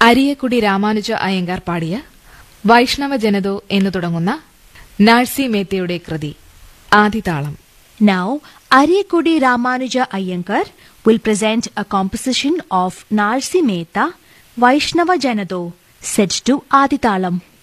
അരിയക്കുടി രാമാനുജ അയ്യങ്കാർ പാടിയ വൈഷ്ണവ ജനതോ എന്നു തുടങ്ങുന്ന നാഴ്സി മേത്തയുടെ കൃതി ആദിതാളം. Now, Ariyakudi Ramanuja Iyengar will present a composition of Narsi Mehta, Vaishnava Janado, set to Adithalam.